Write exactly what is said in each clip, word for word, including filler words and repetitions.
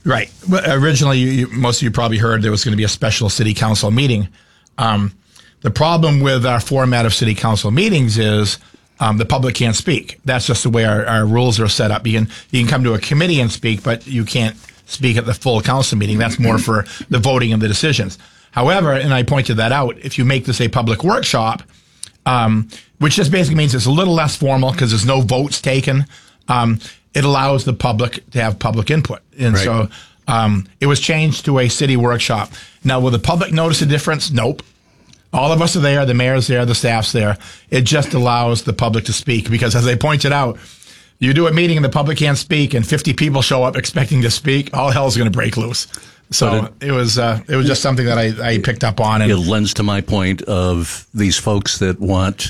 Right. Well, originally, you, you, most of you probably heard there was going to be a special city council meeting. Um, the problem with our format of city council meetings is um, the public can't speak. That's just the way our, our rules are set up. You can you can come to a committee and speak, but you can't speak at the full council meeting. That's more for the voting of the decisions. However, and I pointed that out, if you make this a public workshop, um, which just basically means it's a little less formal because there's no votes taken, um, it allows the public to have public input. And right. so um, it was changed to a city workshop. Now, will the public notice a difference? Nope. All of us are there. The mayor's there. The staff's there. It just allows the public to speak because, as I pointed out, you do a meeting and the public can't speak and fifty people show up expecting to speak, all hell's going to break loose. So it, it was uh, it was just something that I, I picked up on. And it lends to my point of these folks that want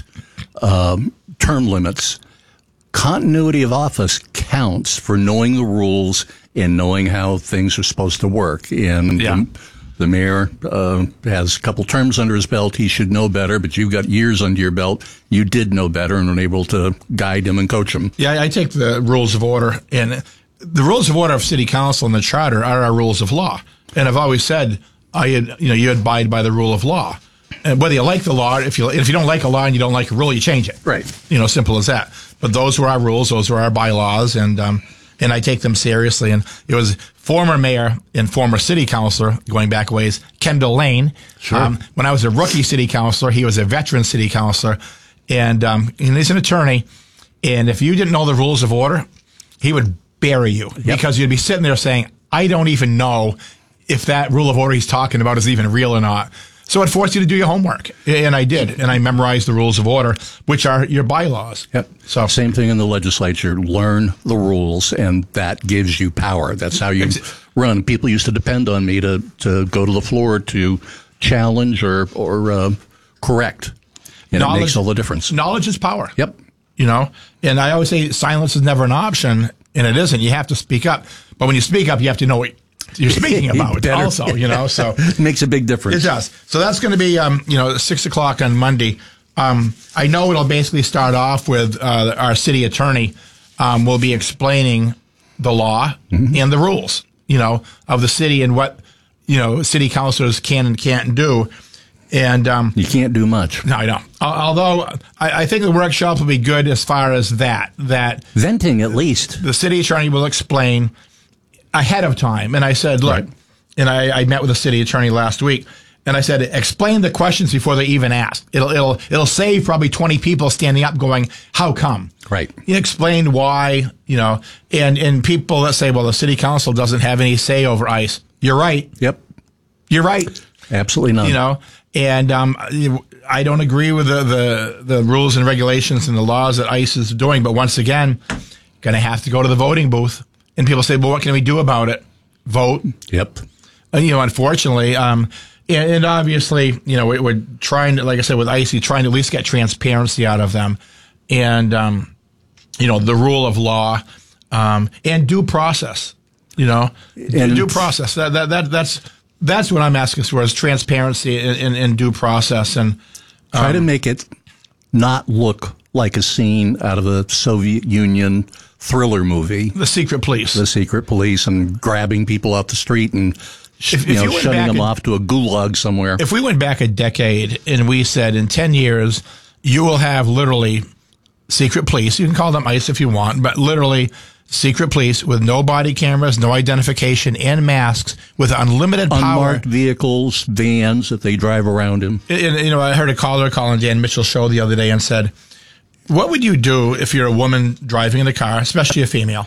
um, term limits. Continuity of office counts for knowing the rules and knowing how things are supposed to work. And yeah. the, the mayor uh, has a couple terms under his belt. He should know better, but you've got years under your belt. You did know better and were able to guide him and coach him. Yeah, I take the rules of order, and the rules of order of city council and the charter are our rules of law. And I've always said, I had, you know, you abide by the rule of law. And whether you like the law, if you if you don't like a law and you don't like a rule, you change it. Right. You know, simple as that. But those were our rules. Those were our bylaws. And um, and I take them seriously. And it was former mayor and former city councilor, going back a ways, Kendall Lane. Sure. Um, when I was a rookie city councilor, he was a veteran city councilor. And, um, and he's an attorney. And if you didn't know the rules of order, he would bury you. Yep. Because you'd be sitting there saying, I don't even know if that rule of order he's talking about is even real or not. So it forced you to do your homework, and I did, and I memorized the rules of order, which are your bylaws. Yep. So same thing in the legislature. Learn the rules, and that gives you power. That's how you run. People used to depend on me to, to go to the floor to challenge or or uh, correct, and knowledge, it makes all the difference. Knowledge is power. Yep. You know, and I always say silence is never an option, and it isn't. You have to speak up, but when you speak up, you have to know what you're speaking about Better, also, you know, so it makes a big difference. It does. So that's going to be, um, you know, six o'clock on Monday. Um, I know it'll basically start off with uh, our city attorney um, will be explaining the law mm-hmm. and the rules, you know, of the city and what, you know, city councilors can and can't do. And um, you can't do much. No, I don't. Although I, I think the workshop will be good as far as that. That venting, at least. The city attorney will explain ahead of time. And I said, look, right. and I, I met with the city attorney last week, and I said, explain the questions before they even ask. It'll it'll it'll save probably twenty people standing up going, how come? Right. You explain why, you know, and, and people that say, well, the city council doesn't have any say over ICE. You're right. Yep. You're right. Absolutely not. You know, and um, I don't agree with the, the, the rules and regulations and the laws that ICE is doing. But once again, going to have to go to the voting booth. And people say, well, what can we do about it? Vote. Yep. And, you know, unfortunately, um, and, and obviously, you know, we're trying to, like I said, with ICE, trying to at least get transparency out of them. And, um, you know, the rule of law um, and due process, you know, and due process. That, that, that, that's that's what I'm asking for is transparency and, and, and due process. And um, try to make it not look like a scene out of a Soviet Union thriller movie. The Secret Police. The Secret Police and grabbing people off the street and sh- if, you if know, you shutting them a, off to a gulag somewhere. If we went back a decade and we said in ten years, you will have literally secret police. You can call them ICE if you want, but literally secret police with no body cameras, no identification, and masks with unlimited power. Unmarked vehicles, vans that they drive around in. And, you know, I heard a caller call on Dan Mitchell's show the other day and said, what would you do if you're a woman driving in the car, especially a female,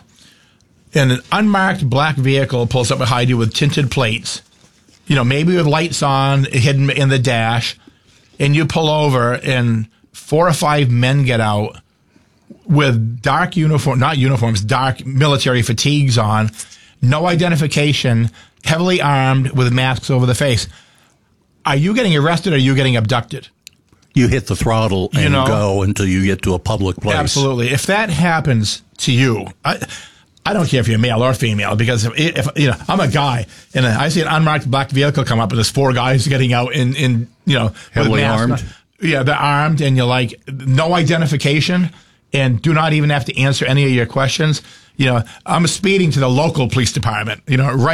and an unmarked black vehicle pulls up behind you with tinted plates, you know, maybe with lights on, hidden in the dash, and you pull over and four or five men get out with dark uniform, not uniforms, dark military fatigues on, no identification, heavily armed with masks over the face. Are you getting arrested or are you getting abducted? You hit the throttle and you know, go until you get to a public place. Absolutely. If that happens to you, I, I don't care if you're male or female, because if, if you know, I'm a guy and I see an unmarked black vehicle come up and there's four guys getting out in, in you know, heavily armed. Yeah, they're armed and you're like, no identification and do not even have to answer any of your questions. You know, I'm speeding to the local police department, you know, right.